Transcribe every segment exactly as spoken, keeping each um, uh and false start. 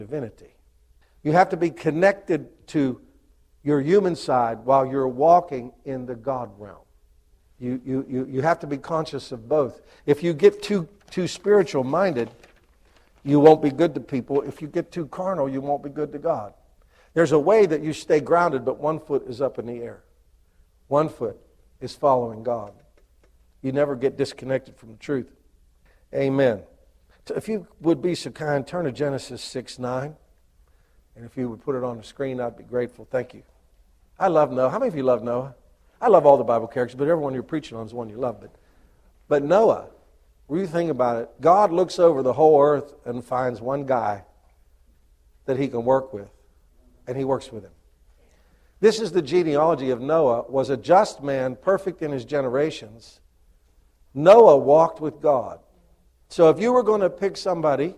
divinity. You have to be connected to your human side while you're walking in the God realm. You, you, you, you have to be conscious of both. If you get too, too spiritual minded, you won't be good to people. If you get too carnal, you won't be good to God. There's a way that you stay grounded, but one foot is up in the air. One foot is following God. You never get disconnected from the truth. Amen. So if you would be so kind, turn to Genesis six nine. And if you would put it on the screen, I'd be grateful. Thank you. I love Noah. How many of you love Noah? I love all the Bible characters, but everyone you're preaching on is one you love. But, but Noah, when you think about it, God looks over the whole earth and finds one guy that he can work with. And he works with him. This is the genealogy of Noah, was a just man, perfect in his generations. Noah walked with God. So if you were going to pick somebody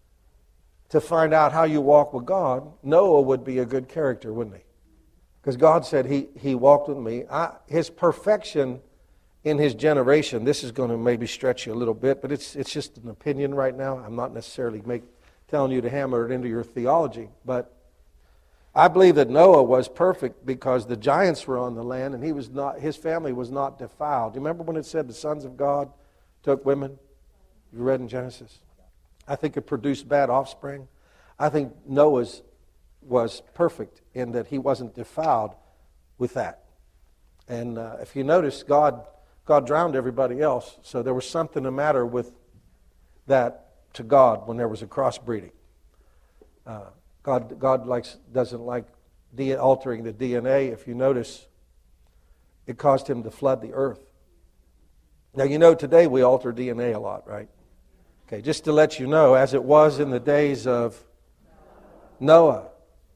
to find out how you walk with God, Noah would be a good character, wouldn't he? Because God said he, he walked with me. I, his perfection in his generation, this is going to maybe stretch you a little bit, but it's it's just an opinion right now. I'm not necessarily make, telling you to hammer it into your theology, but I believe that Noah was perfect because the giants were on the land and he was not. His family was not defiled. Do you remember when it said the sons of God took women? You read in Genesis? I think it produced bad offspring. I think Noah's was perfect in that he wasn't defiled with that. And uh, if you notice, God God drowned everybody else, so there was something the matter with that to God when there was a crossbreeding. Uh, God God likes doesn't like de- altering the D N A. If you notice, it caused him to flood the earth. Now, you know, today we alter D N A a lot, right? Okay, just to let you know, as it was in the days of Noah,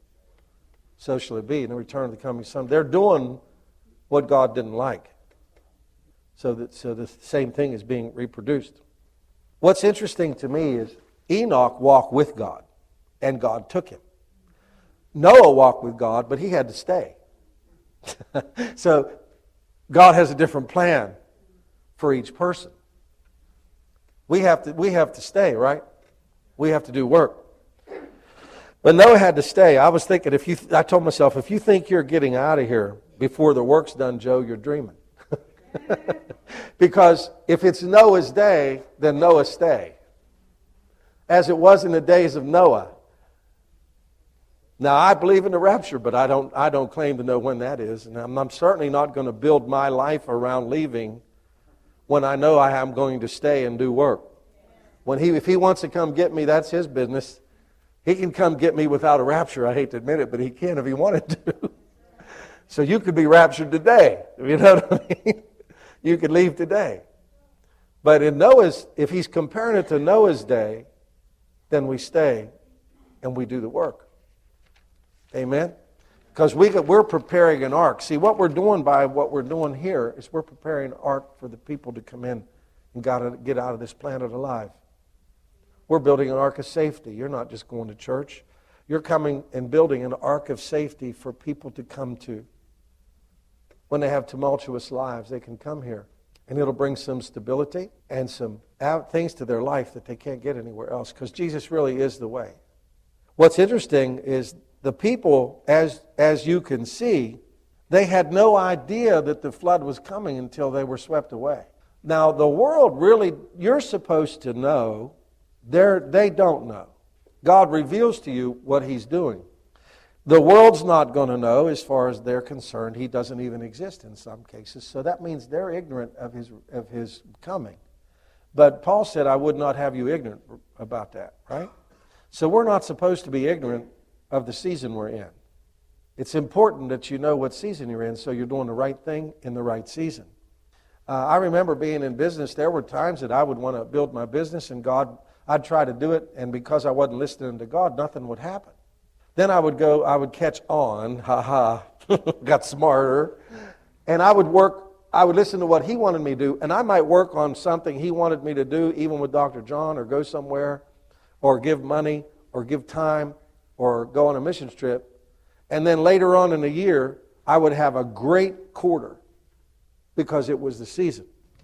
so shall it be in the return of the coming Son. They're doing what God didn't like. So that so the same thing is being reproduced. What's interesting to me is Enoch walked with God, and God took him. Noah walked with God, but he had to stay. So God has a different plan for each person. We have to we have to stay, right? We have to do work. But Noah had to stay. I was thinking, if you, I told myself, if you think you're getting out of here before the work's done, Joe, you're dreaming. Because if it's Noah's day, then Noah stay. As it was in the days of Noah. Now, I believe in the rapture, but I don't I don't claim to know when that is. And I'm, I'm certainly not going to build my life around leaving when I know I am going to stay and do work. When he, if he wants to come get me, that's his business. He can come get me without a rapture. I hate to admit it, but he can if he wanted to. So you could be raptured today. You know what I mean? You could leave today. But in Noah's, if he's comparing it to Noah's day, then we stay and we do the work. Amen? Because we, we're preparing an ark. See, what we're doing by what we're doing here is we're preparing an ark for the people to come in and got to get out of this planet alive. We're building an ark of safety. You're not just going to church. You're coming and building an ark of safety for people to come to. When they have tumultuous lives, they can come here. And it'll bring some stability and some things to their life that they can't get anywhere else. Because Jesus really is the way. What's interesting is the people, as, as you can see, they had no idea that the flood was coming until they were swept away. Now, the world really, you're supposed to know. They're, they don't know. God reveals to you what He's doing. The world's not going to know as far as they're concerned. He doesn't even exist in some cases. So that means they're ignorant of His, of his coming. But Paul said, I would not have you ignorant about that, right? So we're not supposed to be ignorant of the season we're in. It's important that you know what season you're in so you're doing the right thing in the right season. Uh, I remember being in business. There were times that I would want to build my business and God... I'd try to do it, and because I wasn't listening to God, nothing would happen. Then I would go, I would catch on, ha-ha, got smarter, and I would work, I would listen to what He wanted me to do, and I might work on something He wanted me to do, even with Doctor John, or go somewhere, or give money, or give time, or go on a missions trip, and then later on in the year, I would have a great quarter, because it was the season.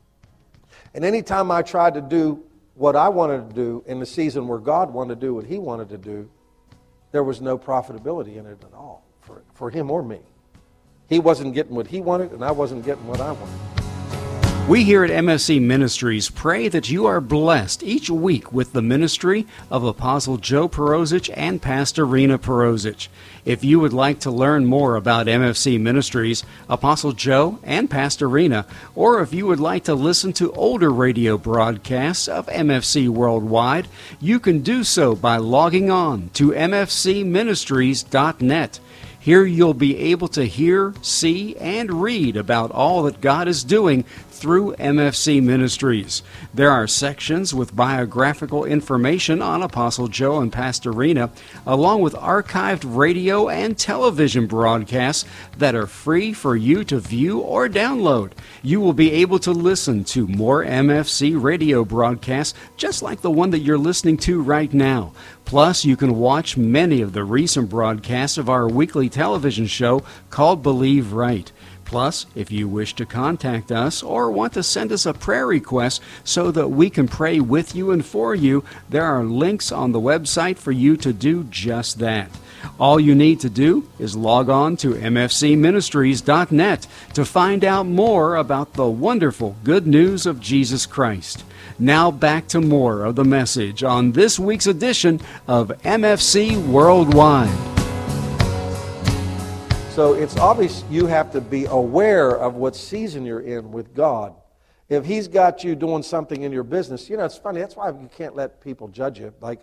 And anytime I tried to do what I wanted to do in the season where God wanted to do what He wanted to do, there was no profitability in it at all for, for him or me. He wasn't getting what he wanted, and I wasn't getting what I wanted. We here at M F C Ministries pray that you are blessed each week with the ministry of Apostle Joe Perosic and Pastor Rena Perosic. If you would like to learn more about M F C Ministries, Apostle Joe and Pastor Rena, or if you would like to listen to older radio broadcasts of M F C Worldwide, you can do so by logging on to m f c ministries dot net. Here you'll be able to hear, see, and read about all that God is doing through M F C Ministries. There are sections with biographical information on Apostle Joe and Pastor Rena, along with archived radio and television broadcasts that are free for you to view or download. You will be able to listen to more M F C radio broadcasts just like the one that you're listening to right now. Plus, you can watch many of the recent broadcasts of our weekly television show called Believe Right. Plus, if you wish to contact us or want to send us a prayer request so that we can pray with you and for you, there are links on the website for you to do just that. All you need to do is log on to m f c ministries dot net to find out more about the wonderful good news of Jesus Christ. Now back to more of the message on this week's edition of M F C Worldwide. So it's obvious you have to be aware of what season you're in with God. If He's got you doing something in your business, you know, it's funny, that's why you can't let people judge you. Like,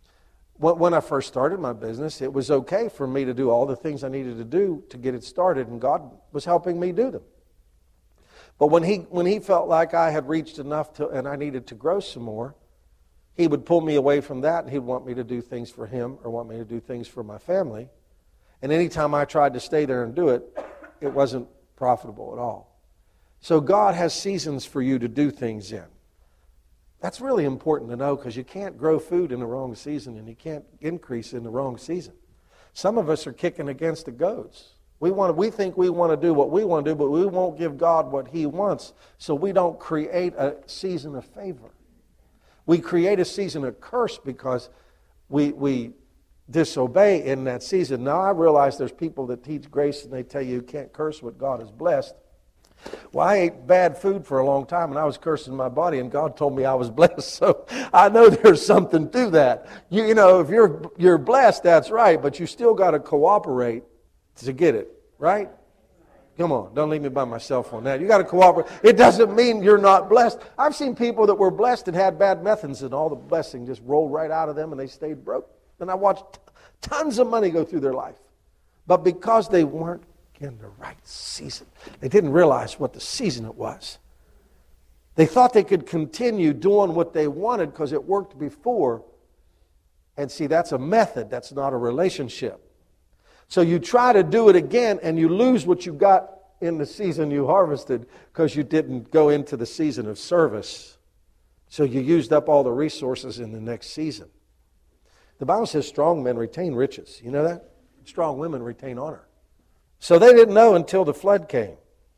when I first started my business, it was okay for me to do all the things I needed to do to get it started, and God was helping me do them. But when he when he felt like I had reached enough to, and I needed to grow some more, He would pull me away from that, and He'd want me to do things for Him or want me to do things for my family. And anytime I tried to stay there and do it, it wasn't profitable at all. So God has seasons for you to do things in. That's really important to know, because you can't grow food in the wrong season, and you can't increase in the wrong season. Some of us are kicking against the goads. We want to, we think we want to do what we want to do, but we won't give God what He wants, so we don't create a season of favor. We create a season of curse because we we disobey in that season. Now I realize there's people that teach grace and they tell you you can't curse what God has blessed. Well, I ate bad food for a long time and I was cursing my body, and God told me I was blessed, so I know there's something to that. You, you know, if you're you're blessed, that's right, but you still got to cooperate to get it, right? Come on, don't leave me by myself on that. You got to cooperate. It doesn't mean you're not blessed. I've seen people that were blessed and had bad methods, and all the blessing just rolled right out of them and they stayed broke. And I watched tons of money go through their life. But because they weren't in the right season, they didn't realize what the season it was. They thought they could continue doing what they wanted because it worked before. And see, that's a method. That's not a relationship. So you try to do it again and you lose what you got in the season you harvested because you didn't go into the season of service. So you used up all the resources in the next season. The Bible says strong men retain riches. You know that? Strong women retain honor. So they didn't know until the flood came.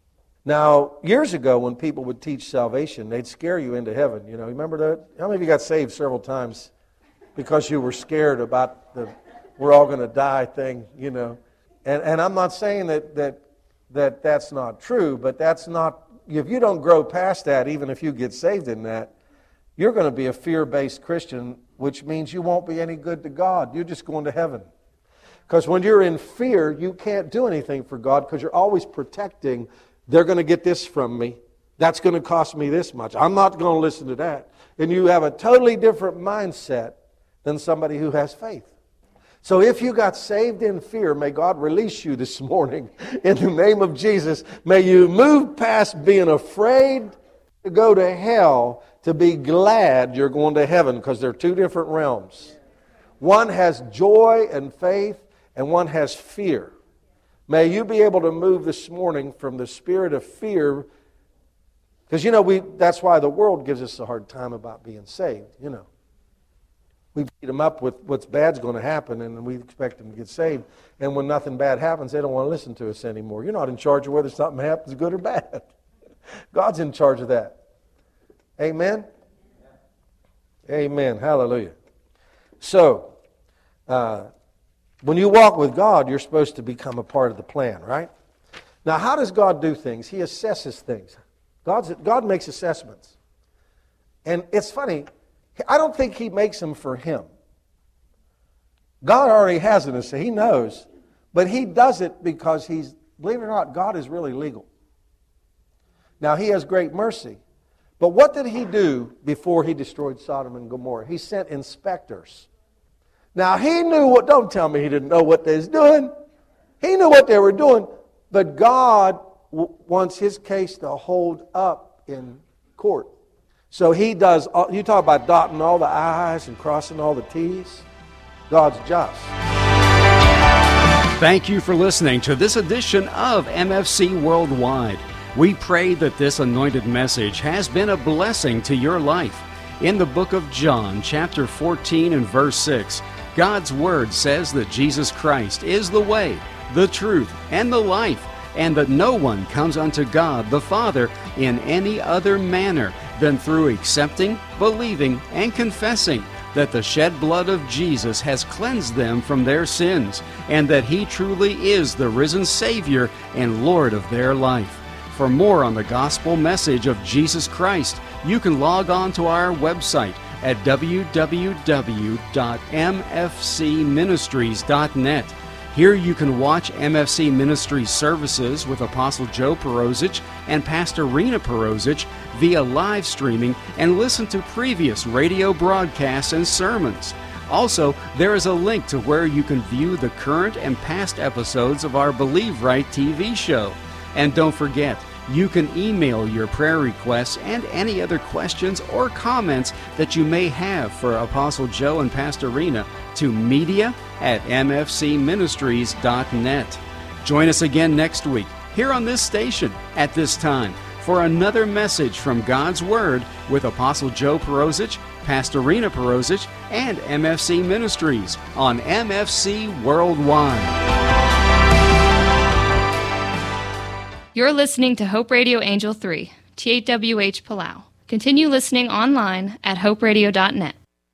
Now, years ago when people would teach salvation, they'd scare you into heaven. You know, remember that? How many of you got saved several times because you were scared about the we're all going to die thing, you know? And and I'm not saying that that that that's not true, but that's not, if you don't grow past that, even if you get saved in that, you're going to be a fear-based Christian, which means you won't be any good to God. You're just going to heaven. Because when you're in fear, you can't do anything for God because you're always protecting, they're going to get this from me. That's going to cost me this much. I'm not going to listen to that. And you have a totally different mindset than somebody who has faith. So if you got saved in fear, may God release you this morning in the name of Jesus. May you move past being afraid to go to hell to be glad you're going to heaven, because they're two different realms. One has joy and faith, and one has fear. May you be able to move this morning from the spirit of fear, because you know we that's why the world gives us a hard time about being saved, you know. We beat them up with what's bad's going to happen, and we expect them to get saved. And when nothing bad happens, they don't want to listen to us anymore. You're not in charge of whether something happens good or bad. God's in charge of that. Amen? Amen. Hallelujah. So, uh, When you walk with God, you're supposed to become a part of the plan, right? Now, how does God do things? He assesses things. God's, God makes assessments. And it's funny, I don't think He makes them for Him. God already has an assessment. He knows. But He does it because He's, believe it or not, God is really legal. Now, He has great mercy. But what did He do before He destroyed Sodom and Gomorrah? He sent inspectors. Now, He knew what, don't tell me He didn't know what they was doing. He knew what they were doing. But God w- wants His case to hold up in court. So He does, all, you talk about dotting all the I's and crossing all the T's. God's just. Thank you for listening to this edition of M F C Worldwide. We pray that this anointed message has been a blessing to your life. In the book of John, chapter fourteen and verse six, God's Word says that Jesus Christ is the way, the truth, and the life, and that no one comes unto God the Father in any other manner than through accepting, believing, and confessing that the shed blood of Jesus has cleansed them from their sins, and that He truly is the risen Savior and Lord of their life. For more on the gospel message of Jesus Christ, you can log on to our website at w w w dot m f c ministries dot net. Here you can watch M F C Ministries services with Apostle Joe Perozich and Pastor Rena Perozich via live streaming and listen to previous radio broadcasts and sermons. Also, there is a link to where you can view the current and past episodes of our Believe Right T V show. And don't forget, you can email your prayer requests and any other questions or comments that you may have for Apostle Joe and Pastor Rena to media at m f c ministries dot net. Join us again next week here on this station at this time for another message from God's Word with Apostle Joe Perozich, Pastor Rena Perozich, and M F C Ministries on M F C Worldwide. You're listening to Hope Radio Angel three, T eight W H Palau. Continue listening online at hope radio dot net.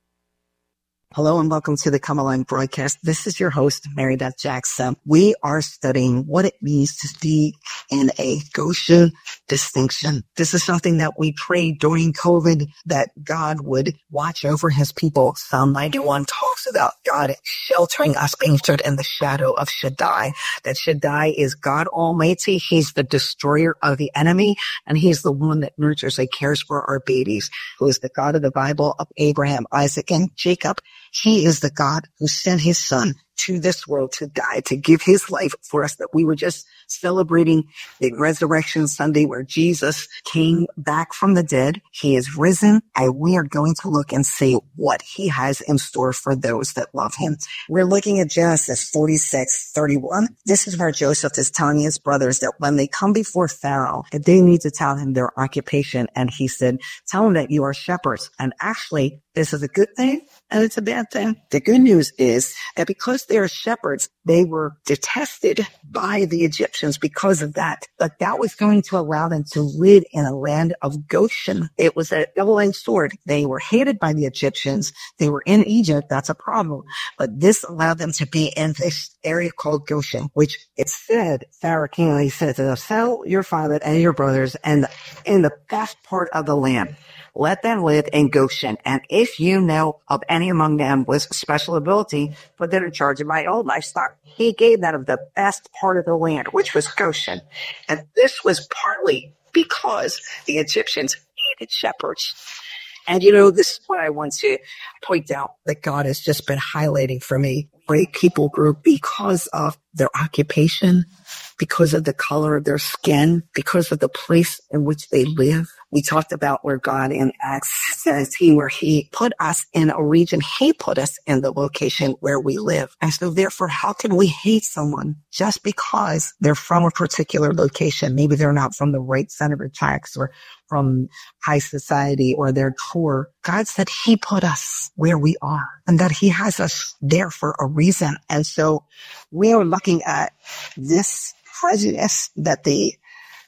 Hello and welcome to the Come Alive broadcast. This is your host, Mary Beth Jackson. We are studying what it means to be in a Goshen distinction. This is something that we prayed during COVID, that God would watch over His people. Psalm ninety-one talks about God sheltering us, being stood in the shadow of Shaddai. That Shaddai is God Almighty. He's the destroyer of the enemy, and He's the one that nurtures and cares for our babies, who is the God of the Bible of Abraham, Isaac, and Jacob. He is the God who sent His Son to this world to die, to give His life for us, that we were just celebrating the Resurrection Sunday where Jesus came back from the dead. He is risen, and we are going to look and see what He has in store for those that love Him. We're looking at Genesis forty-six thirty-one. This is where Joseph is telling his brothers that when they come before Pharaoh, that they need to tell him their occupation. And he said, tell him that you are shepherds. And actually, this is a good thing and it's a bad thing. The good news is that because they are shepherds, they were detested by the Egyptians because of that. But that was going to allow them to live in a land of Goshen. It was a double-edged sword. They were hated by the Egyptians. They were in Egypt. That's a problem. But this allowed them to be in this area called Goshen, which it said, Pharaoh King, he said to them, sell your father and your brothers and in the best part of the land. Let them live in Goshen. And if you know of any among them with special ability, put them in charge of my own livestock. He gave them of the best part of the land, which was Goshen. And this was partly because the Egyptians hated shepherds. And you know, this is what I want to point out that God has just been highlighting for me. Great people group because of their occupation, because of the color of their skin, because of the place in which they live. We talked about where God in Acts says he, where he put us in a region, he put us in the location where we live. And so therefore, how can we hate someone just because they're from a particular location? Maybe they're not from the right center of attacks or from high society or they're poor. God said he put us where we are and that he has us there for a reason. And so we are looking at this prejudice that the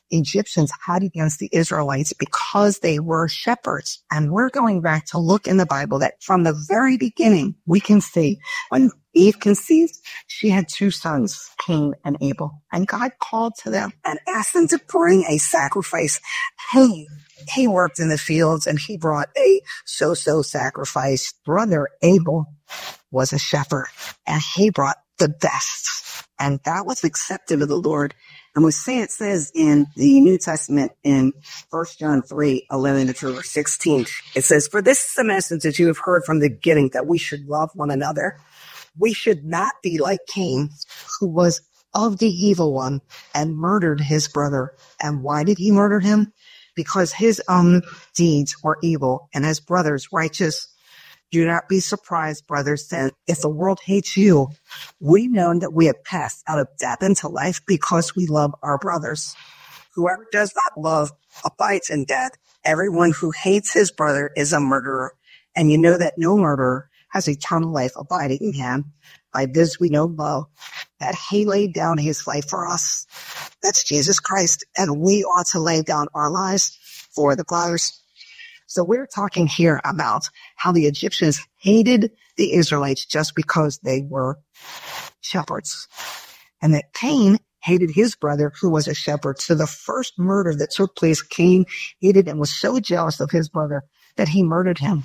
Egyptians had against the Israelites because they were shepherds. And we're going back to look in the Bible that from the very beginning, we can see when Eve conceived, she had two sons, Cain and Abel. And God called to them and asked them to bring a sacrifice. Hey, he worked in the fields and he brought a so-so sacrifice. Brother Abel was a shepherd and he brought the best. And that was accepted of the Lord. And we say it says in the New Testament in First John three, eleven to sixteen, it says, "For this is the message that you have heard from the beginning, that we should love one another. We should not be like Cain, who was of the evil one and murdered his brother." And why did he murder him? Because his own deeds were evil and his brother's righteous. Do not be surprised, brothers, then, if the world hates you. We know that we have passed out of death into life because we love our brothers. Whoever does not love abides in death. Everyone who hates his brother is a murderer. And you know that no murderer has eternal life abiding in him. By this we know love, that he laid down his life for us. That's Jesus Christ. And we ought to lay down our lives for the brothers. So we're talking here about how the Egyptians hated the Israelites just because they were shepherds. And that Cain hated his brother who was a shepherd. So the first murder that took place, Cain hated and was so jealous of his brother that he murdered him.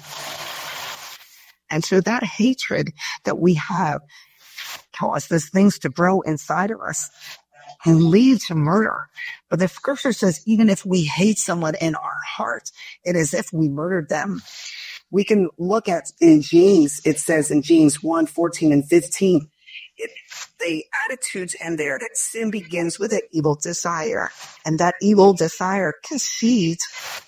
And so that hatred that we have causes things to grow inside of us and lead to murder. But the scripture says, even if we hate someone in our heart, it is as if we murdered them. We can look at in James, it says in James one, fourteen and fifteen, it, the attitudes in there that sin begins with an evil desire. And that evil desire concedes,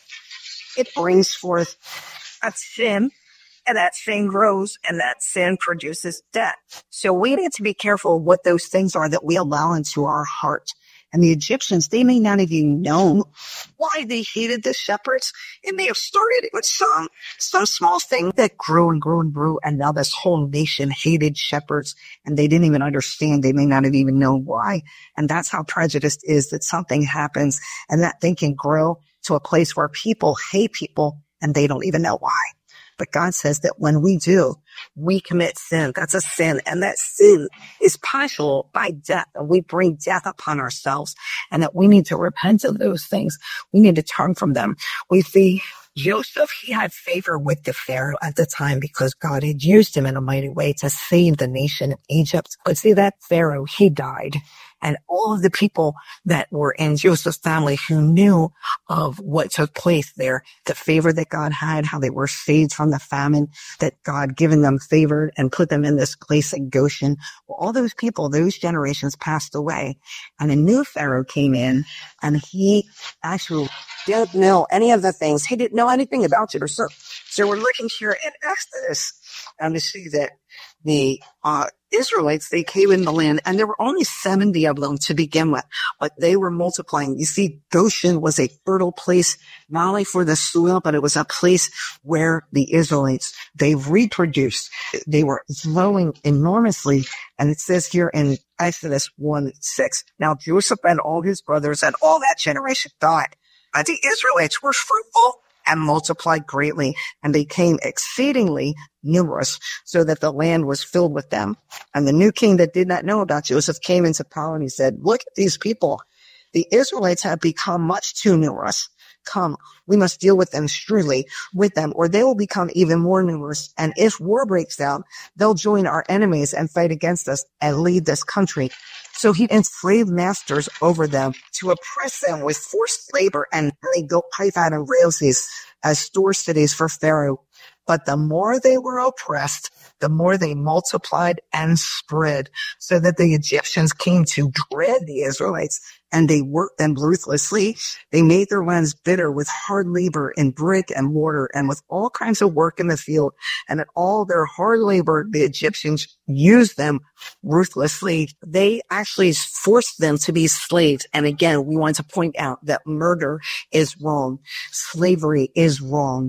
it brings forth a sin. And that sin grows, and that sin produces death. So we need to be careful what those things are that we allow into our heart. And the Egyptians, they may not have even known why they hated the shepherds. It may have started with some, some small thing that grew and grew and grew, and now this whole nation hated shepherds, and they didn't even understand. They may not have even known why. And that's how prejudice is, that something happens, and that thing can grow to a place where people hate people, and they don't even know why. But God says that when we do, we commit sin. That's a sin. And that sin is punishable by death. And we bring death upon ourselves. And that we need to repent of those things. We need to turn from them. We see Joseph, he had favor with the Pharaoh at the time because God had used him in a mighty way to save the nation of Egypt. But see, that Pharaoh, he died. And all of the people that were in Joseph's family who knew of what took place there, the favor that God had, how they were saved from the famine, that God given them favor and put them in this place in Goshen. Well, all those people, those generations passed away. And a new Pharaoh came in, and he actually didn't know any of the things. He didn't know anything about it or so. So we're looking here at Exodus, and to see that the uh Israelites, they came in the land, and there were only seventy of them to begin with, but they were multiplying. You see, Goshen was a fertile place, not only for the soil, but it was a place where the Israelites, they reproduced. They were growing enormously. And it says here in Exodus one six, now Joseph and all his brothers and all that generation died, but the Israelites were fruitful and multiplied greatly and became exceedingly numerous, so that the land was filled with them. And the new king that did not know about Joseph came into power, and he said, look at these people. The Israelites have become much too numerous. Come, we must deal with them shrewdly with them, or they will become even more numerous. And if war breaks out, they'll join our enemies and fight against us and lead this country. So he enslaved masters over them to oppress them with forced labor, and they built Pithom and Ramses as store cities for Pharaoh. But the more they were oppressed, the more they multiplied and spread, so that the Egyptians came to dread the Israelites, and they worked them ruthlessly. They made their lands bitter with hard labor in brick and mortar and with all kinds of work in the field. And in all their hard labor, the Egyptians used them ruthlessly. They actually forced them to be slaves. And again, we want to point out that murder is wrong. Slavery is wrong.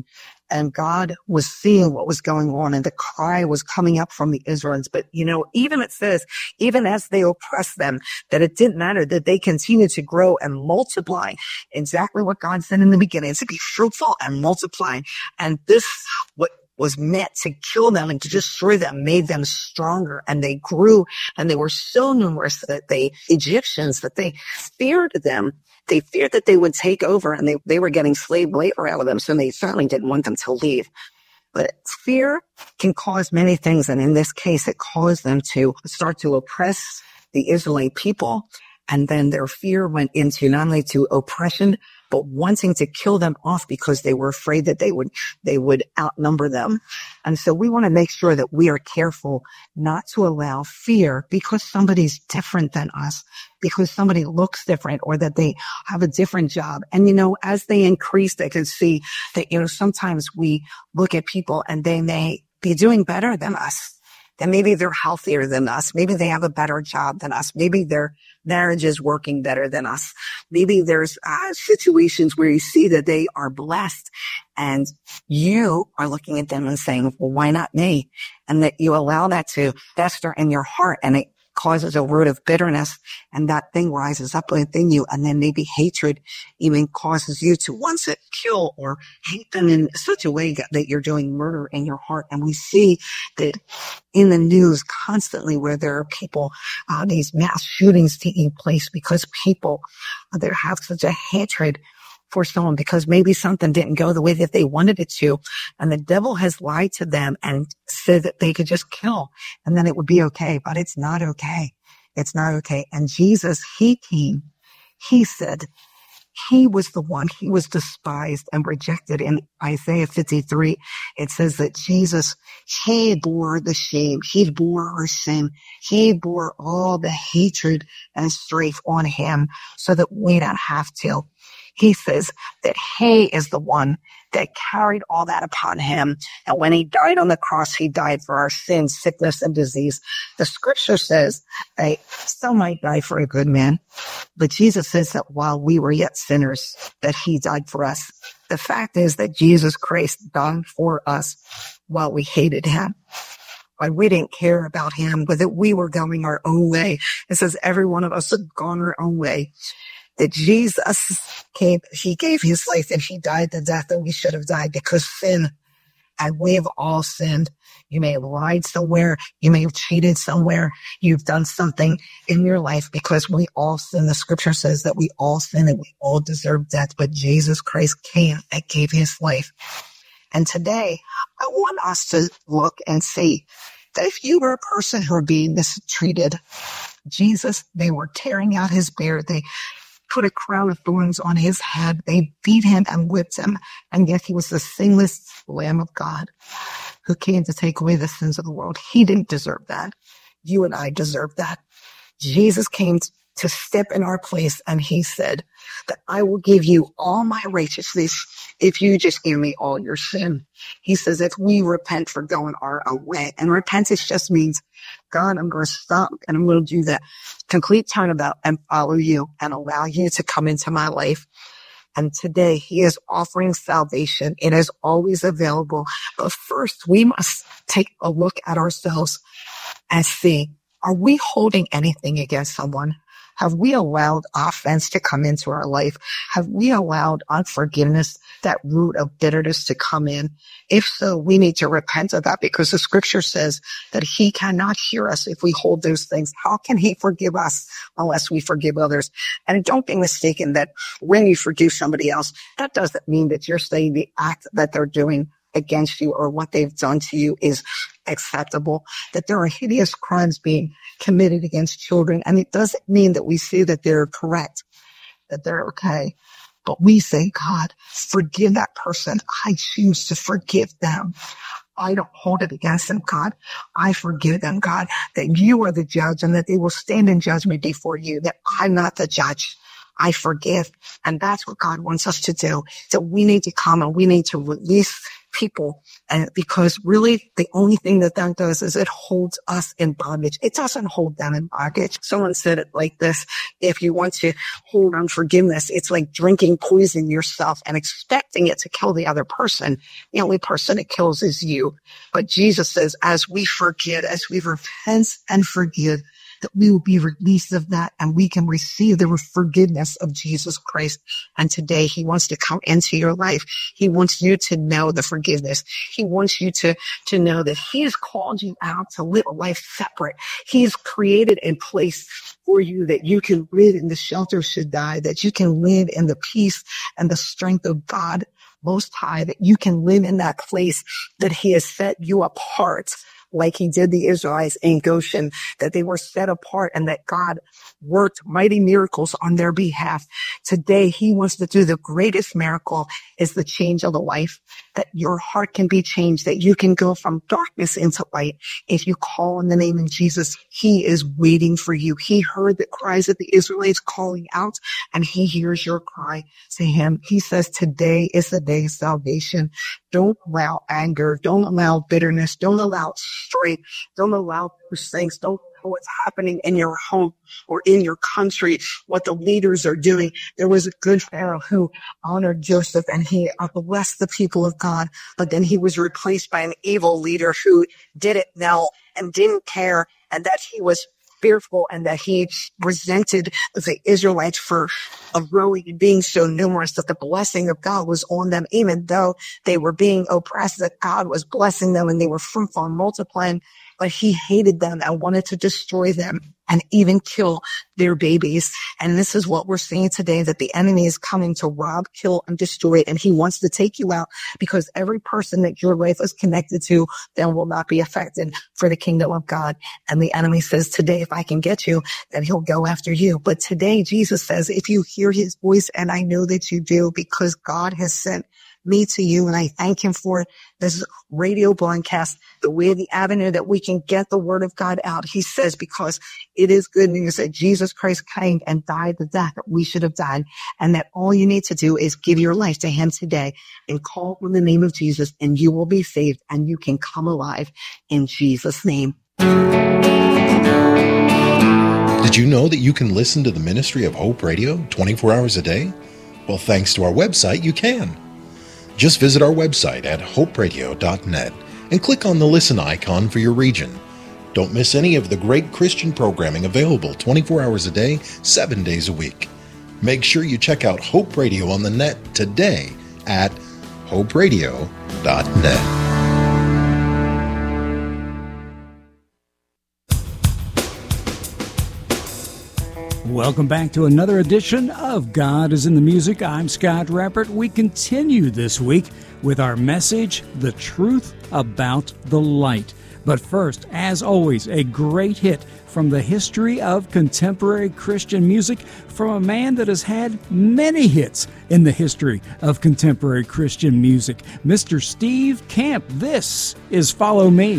And God was seeing what was going on, and the cry was coming up from the Israelites. But, you know, even it says, even as they oppressed them, that it didn't matter, that they continued to grow and multiply. Exactly what God said in the beginning, is to be fruitful and multiply. And this, what was meant to kill them and to destroy them, made them stronger. And they grew, and they were so numerous that the Egyptians, that they feared them. They feared that they would take over, and they, they were getting slave labor out of them. So they certainly didn't want them to leave. But fear can cause many things. And in this case, it caused them to start to oppress the Israelite people. And then their fear went into not only to oppression, but wanting to kill them off because they were afraid that they would, they would outnumber them. And so we want to make sure that we are careful not to allow fear because somebody's different than us, because somebody looks different, or that they have a different job. And, you know, as they increase, they can see that, you know, sometimes we look at people and they may be doing better than us. Then maybe they're healthier than us. Maybe they have a better job than us. Maybe their marriage is working better than us. Maybe there's uh, situations where you see that they are blessed, and you are looking at them and saying, well, why not me? And that you allow that to fester in your heart, and it causes a root of bitterness, and that thing rises up within you, and then maybe hatred even causes you to want to kill or hate them in such a way that you're doing murder in your heart. And we see that in the news constantly, where there are people, uh, these mass shootings taking place because people uh, that have such a hatred for someone because maybe something didn't go the way that they wanted it to. And the devil has lied to them and said that they could just kill and then it would be okay. But it's not okay. It's not okay. And Jesus, he came, he said, he was the one, he was despised and rejected. In Isaiah fifty-three, it says that Jesus, he bore the shame, he bore our sin, he bore all the hatred and strife on him so that we don't have to. He says that he is the one that carried all that upon him. And when he died on the cross, he died for our sins, sickness, and disease. The scripture says, hey, some might die for a good man, but Jesus says that while we were yet sinners, that he died for us. The fact is that Jesus Christ died for us while we hated him. But we didn't care about him, but that we were going our own way. It says every one of us had gone our own way. That Jesus came, he gave his life and he died the death that we should have died because sin, and we have all sinned. You may have lied somewhere. You may have cheated somewhere. You've done something in your life because we all sin. The scripture says that we all sin and we all deserve death, but Jesus Christ came and gave his life. And today I want us to look and see that if you were a person who were being mistreated, Jesus, they were tearing out his beard. They put a crown of thorns on his head. They beat him and whipped him. And yet he was the sinless Lamb of God who came to take away the sins of the world. He didn't deserve that. You and I deserve that. Jesus came to step in our place, and he said that I will give you all my righteousness if you just give me all your sin. He says if we repent for going our own way, and repentance just means, God, I'm going to stop and I'm going to do that complete turnabout and follow you and allow you to come into my life. And today he is offering salvation. It is always available. But first we must take a look at ourselves and see, are we holding anything against someone? Have we allowed offense to come into our life? Have we allowed unforgiveness, that root of bitterness, to come in? If so, we need to repent of that, because the scripture says that he cannot hear us if we hold those things. How can he forgive us unless we forgive others? And don't be mistaken that when you forgive somebody else, that doesn't mean that you're saying the act that they're doing against you or what they've done to you is acceptable, that there are hideous crimes being committed against children. And it doesn't mean that we say that they're correct, that they're okay. But we say, God, forgive that person. I choose to forgive them. I don't hold it against them, God. I forgive them, God, that you are the judge and that they will stand in judgment before you, that I'm not the judge. I forgive. And that's what God wants us to do. So we need to come and we need to release people. And because really the only thing that that does is it holds us in bondage. It doesn't hold them in bondage. Someone said it like this: if you want to hold on forgiveness, it's like drinking poison yourself and expecting it to kill the other person. The only person it kills is you. But Jesus says, as we forget, as we repent and forgive, that we will be released of that and we can receive the forgiveness of Jesus Christ. And today he wants to come into your life. He wants you to know the forgiveness. He wants you to, to know that he has called you out to live a life separate. He's created a place for you that you can live in the shelter of Shaddai, that you can live in the peace and the strength of God Most High, that you can live in that place that he has set you apart, like he did the Israelites in Goshen, that they were set apart and that God worked mighty miracles on their behalf. Today, he wants to do the greatest miracle, is the change of the life, that your heart can be changed, that you can go from darkness into light. If you call on the name of Jesus, he is waiting for you. He heard the cries of the Israelites calling out, and he hears your cry to him. He says, today is the day of salvation. Don't allow anger. Don't allow bitterness. Don't allow strife. Don't allow those things. Don't know what's happening in your home or in your country, what the leaders are doing. There was a good Pharaoh who honored Joseph and he blessed the people of God, but then he was replaced by an evil leader who did it now and didn't care, and that he was fearful and that he resented the Israelites for growing and being so numerous, that the blessing of God was on them, even though they were being oppressed, that God was blessing them and they were fruitful and multiplying. But he hated them and wanted to destroy them and even kill their babies. And this is what we're seeing today, that the enemy is coming to rob, kill, and destroy. And he wants to take you out, because every person that your life is connected to then will not be affected for the kingdom of God. And the enemy says, today, if I can get you, then he'll go after you. But today, Jesus says, if you hear his voice, and I know that you do, because God has sent me to you, and I thank him for this radio broadcast, the way, the avenue that we can get the word of God out. He says, because it is good news that Jesus Christ came and died the death that we should have died, and that all you need to do is give your life to him today and call on the name of Jesus, and you will be saved and you can come alive in Jesus' name. Did you know that you can listen to the ministry of Hope Radio twenty-four hours a day? Well, thanks to our website, you can. Just visit our website at hope radio dot net and click on the listen icon for your region. Don't miss any of the great Christian programming available twenty-four hours a day, seven days a week. Make sure you check out Hope Radio on the net today at hope radio dot net. Welcome back to another edition of God is in the Music. I'm Scott Rappert. We continue this week with our message, The Truth About the Light. But first, as always, a great hit from the history of contemporary Christian music from a man that has had many hits in the history of contemporary Christian music, Mister Steve Camp. This is Follow Me.